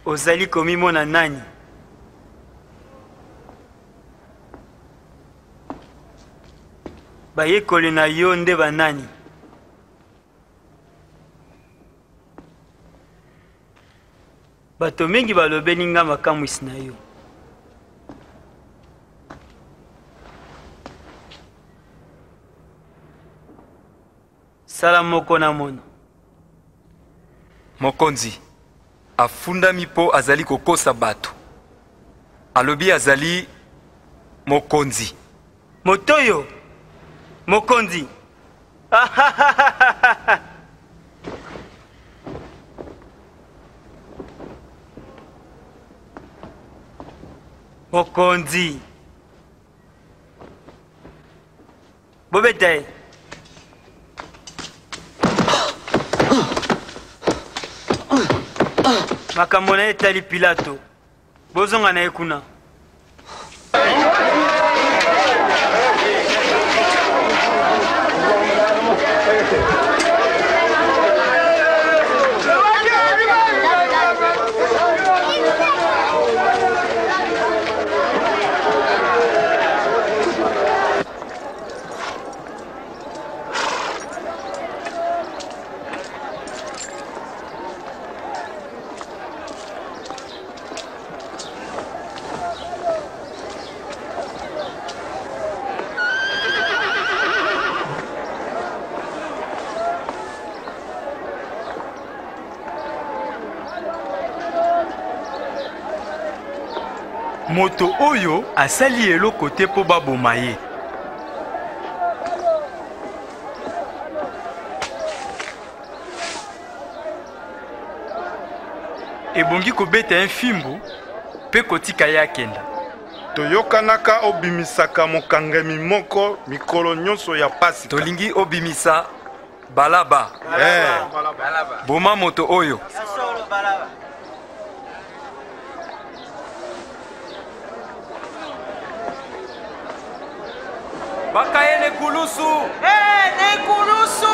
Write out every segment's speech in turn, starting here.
ozali komimona nani? Bayekoli na yo nde banani? Bato mingi balobeli nga makamwisi na yo. Sala moko na mono. Mokonzi afundami po azali kokosa bato. Alobi azali mokonzi. Motoyo mokonzi. Mokonzi. Bobeta ye. Makambo na etali Pilato. Bozonga na ye kuna. Moto oyo asali eloko te po baboma ye. Ebongi kobeta mfimbu pe kotika ye akenda. Toyokanaka obimisaka mokangami moko mikolo nyonso ya Pasika. Tolingi obimisa Balaba. Boma moto oyo. Bakaye nekulusu. Nekulusu.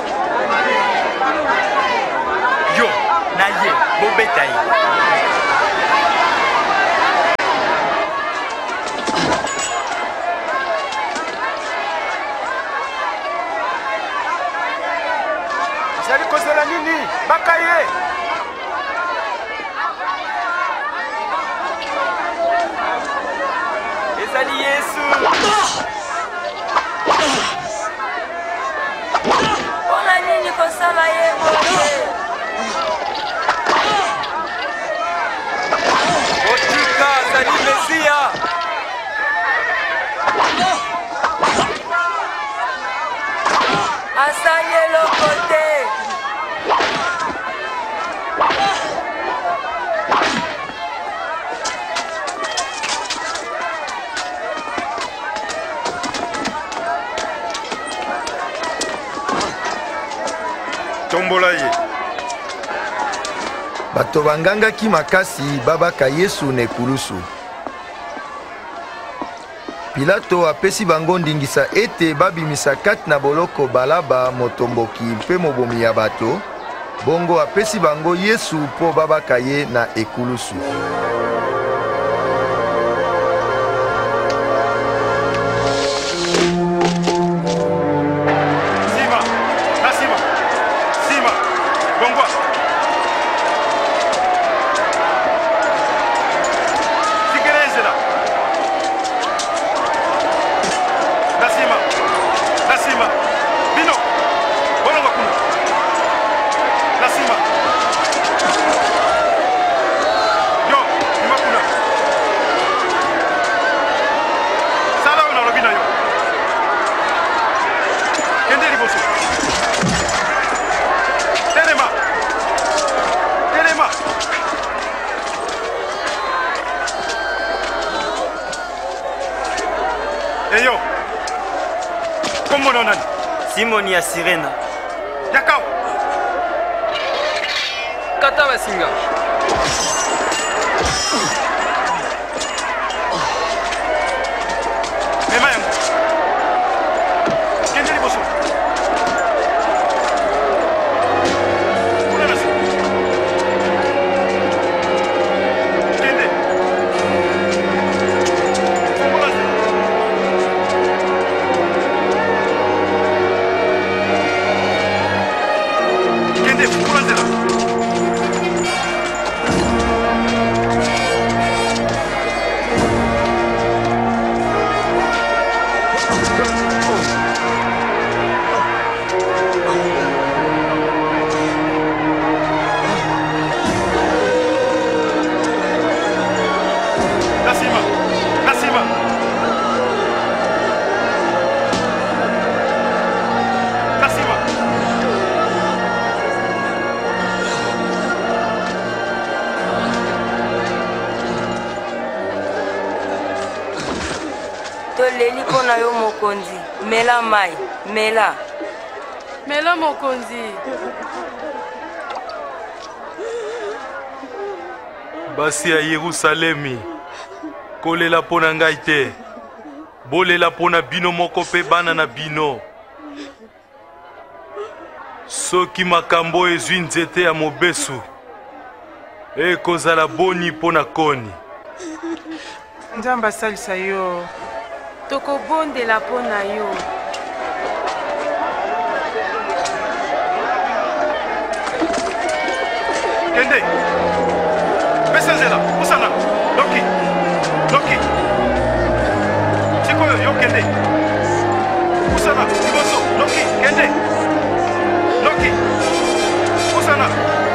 Yo, na ye, bobeta ye. Zali kozela nini? Bakaye. Ezali Yesu. Mpona nini kosala ye boye? Otika azali Mesia. Asali eloko te. Tombola ye. Bato bangangaki makasi babaka Yesu na ekulusu. Pilato apesi bango ndingisa ete babimisa kati na boloko Balaba motomboki mpe mobomi ya bato, bongo apesi bango Yesu mpo babaka ye na ekulusu. Eyo. Kombo nani? Simoni ya Sirena. Yakao. Kata basinga. Mema yangu. Kendeli boso. Kuna nasi. toleli mpo na yo mokonzi. Mela mai, mela. Mela mokonzi. Basi ya Yerusalemi, kolela mpo na ngai te. Bolela mpo na bino moko mpe bana na bino. Soki makambo ezwi nzete ya mobesu, ekozala boni mpo na koni. Nzambe asalisa yo. Tokobondela mpo na yo. Kende! Pesa nzela, pusana! Loki! Loki! Sikoyo, yo kende! Pusana, liboso! Loki, kende! Loki! Pusana!